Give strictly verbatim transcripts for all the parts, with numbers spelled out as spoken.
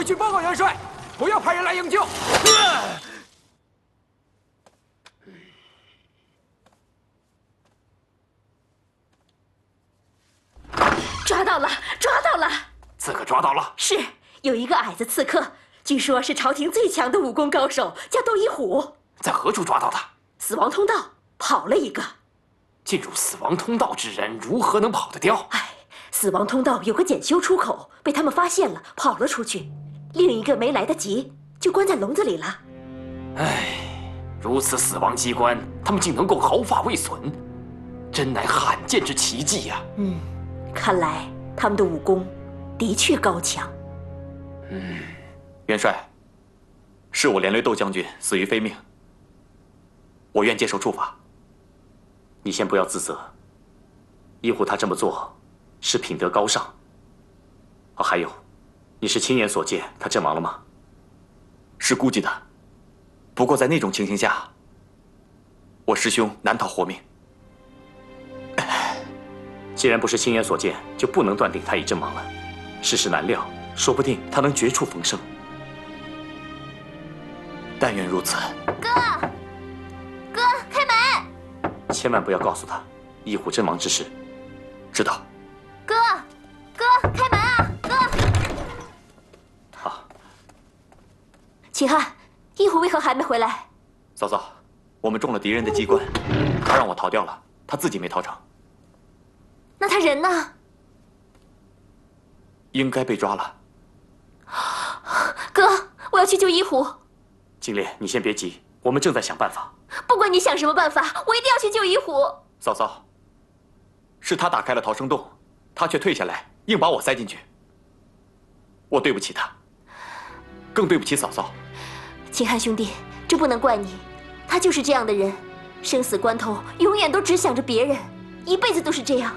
去报告元帅，不要派人来营救。 抓到了，抓到了！ 刺客抓到了。 是，有一个矮子刺客，据说是朝廷最强的武功高手，叫窦一虎。 在何处抓到的？ 死亡通道跑了一个。 进入死亡通道之人如何能跑得掉？ 哎，死亡通道有个检修出口，被他们发现了，跑了出去。另一个没来得及，就关在笼子里了。 唉，如此死亡机关，他们竟能够毫发未损，真乃罕见之奇迹呀！ 嗯，看来他们的武功的确高强。 嗯，元帅，是我连累窦将军死于非命，我愿接受处罚。 你先不要自责，一虎他这么做是品德高尚。哦，还有，你是亲眼所见他阵亡了吗？ 是估计的，不过在那种情形下，我师兄难逃活命。 既然不是亲眼所见，就不能断定他已阵亡了。世事难料，说不定他能绝处逢生。 但愿如此。 哥，哥，开门！ 千万不要告诉他一虎阵亡之事。 知道。 哥，哥，开门啊！哥。 好。 秦汉，一虎为何还没回来？ 嫂嫂，我们中了敌人的机关，他让我逃掉了，他自己没逃成。 那他人呢？ 应该被抓了。 哥，我要去救一虎。 金莲，你先别急，我们正在想办法。 不管你想什么办法，我一定要去救一虎。 嫂嫂，是他打开了逃生洞，他却退下来，硬把我塞进去。我对不起他，更对不起嫂嫂。 秦汉兄弟，这不能怪你，他就是这样的人，生死关头永远都只想着别人，一辈子都是这样。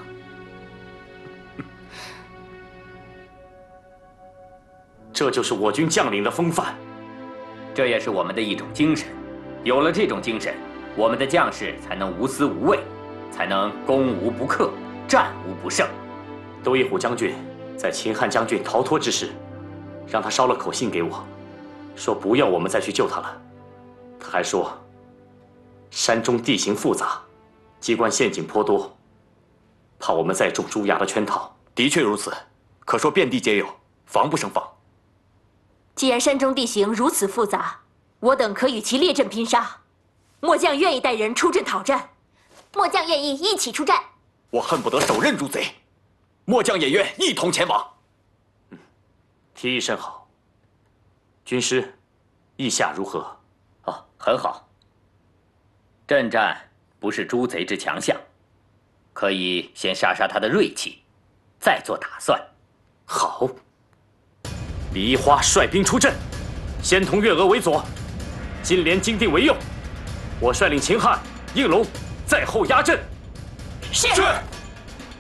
这就是我军将领的风范， 这也是我们的一种精神。有了这种精神，我们的将士才能无私无畏，才能攻无不克，战无不胜。 窦一虎将军在秦汉将军逃脱之时，让他捎了口信给我，说不要我们再去救他了。他还说，山中地形复杂，机关陷阱颇多，怕我们再中朱牙的圈套。 的确如此，可说遍地皆有，防不胜防。 既然山中地形如此复杂，我等可与其列阵拼杀。末将愿意带人出阵讨战。 末将愿意一起出战。 我恨不得手刃入贼，末将也愿一同前往。 嗯，提议甚好。军师，意下如何？ 哦，很好。阵战不是诛贼之强项，可以先杀杀他的锐气，再做打算。 好。李一花率兵出阵，先同月娥为左，金莲、金定为右，我率领秦汉、应龙在后压阵。 是。 是。